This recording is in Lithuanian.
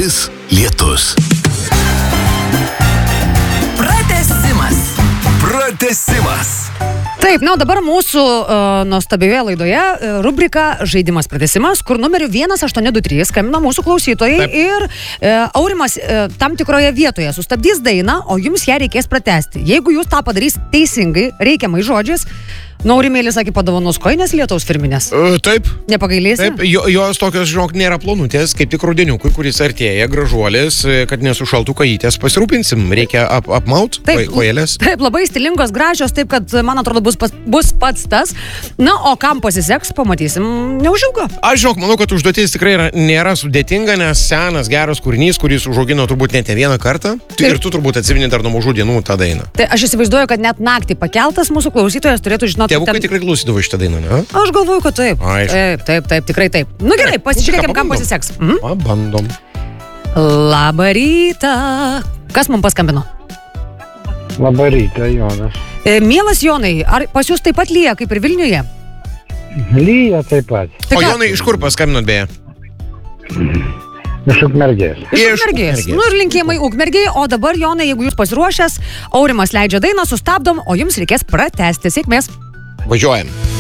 Lietus. Pratęsimas. Taip, na, o dabar mūsų nuostabioje laidoje rubrika Žaidimas pratęsimas, kur numeriu 1823 skambina mūsų klausytojai. Taip. Ir Aurimas tam tikroje vietoje sustabdys dainą, o jums ją reikės pratęsti. Jeigu jūs tą padarys teisingai, reikiamai žodžiais, Aurimėlis sakė, padovanos kojinės lietaus firminės. Taip. Nepagailėsi? Taip, jos tokios, žinok, nėra plonutės, kaip tik rudeniukui, kuris artėja, gražuolis, kad nesušaltų kajytės, pasirūpinsim, reikia apmaut kojelės. Taip, labai stilingos, gražios, taip, kad, man atrodo, bus pats tas. Na, o kam pasiseks, pamatysim neužilgo. Aš, žinok, manau, kad užduotis tikrai nėra sudėtinga, nes senas, geras kūrinys, kuris užaugino turbūt net ne vieną kartą. Ir tu turbūt atsimeni dar nuo mažų dienų tą dainą. Tai aš įsivaizduoju, kad net naktį pakeltas mūsų klausytojas turėtų žinoti. Tėvukai tikrai klausydavo šitą dainą, ne? Aš galvoju, kad taip. Taip, tikrai taip. Nu gerai, pasižiūrėkime, kam pasiseks. Pabandom. Labą rytą. Kas mums paskambino? Labą rytą, Jonas. Mielas Jonai, ar pas jūs taip pat lyja, kaip ir Vilniuje? Lyja taip pat. O Jonai, iš kur paskambinot beje? Iš Ukmergės. Iš Ukmergės. Nu ir linkėjimai Ukmergėj, o dabar, Jonai, jeigu jūs pasiruošęs, Aurimas leidžia dainą, sustabdom, o jums reikės pratęsti. Sėkmės. Važiuojam.